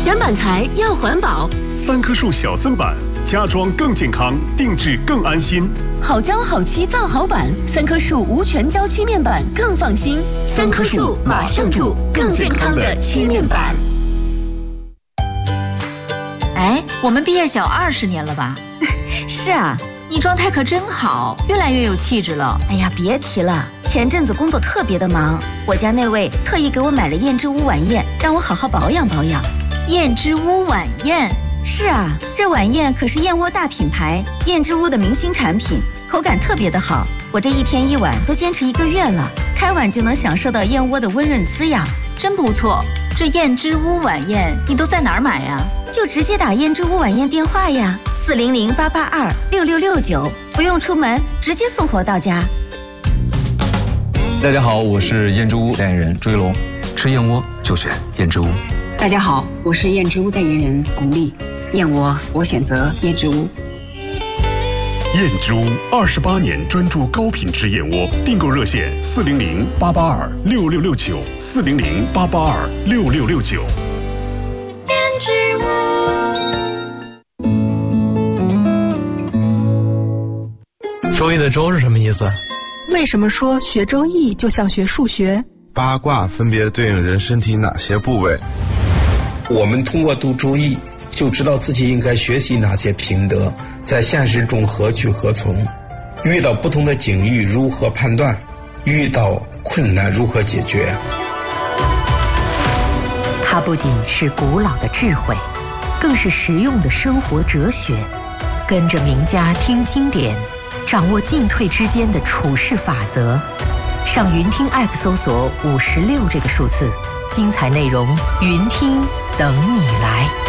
选板材要环保， 三棵树小森板，家装更健康，定制更安心。 好胶好漆造好板，三棵树无全胶漆面板更放心。三棵树马上住，更健康的漆面板。 哎，我们毕业小20年了吧？ 是啊， 你状态可真好，越来越有气质了。 哎呀，别提了，前阵子工作特别的忙，我家那位特意给我买了燕之屋晚宴，让我好好保养保养。 燕之屋晚宴？ 是啊，这晚宴可是燕窝大品牌燕之屋的明星产品，口感特别的好。我这一天一碗都坚持1个月了，开碗就能享受到燕窝的温润滋养， 真不错。这燕之屋晚宴你都在哪儿买呀？ 就直接打燕之屋晚宴电话呀，400-882-6669，不用出门，直接送货到家。 大家好，我是燕之屋代言人朱一龙，吃燕窝就选燕之屋。 大家好，我是燕之屋代言人巩俐，燕窝我选择燕之屋。 燕之屋28年专注高品质燕窝，订购热线400-882-6669，400-882-6669。 燕之屋。 周易的周是什么意思？ 为什么说学周易就像学数学？ 八卦分别对应人身体哪些部位？ 我们通过读周易就知道自己应该学习哪些品德，在现实中何去何从，遇到不同的境遇如何判断，遇到困难如何解决。 它不仅是古老的智慧，更是实用的生活哲学。跟着名家听经典，掌握进退之间的处事法则。上云听 App 搜索56这个数字，精彩内容云听等你来。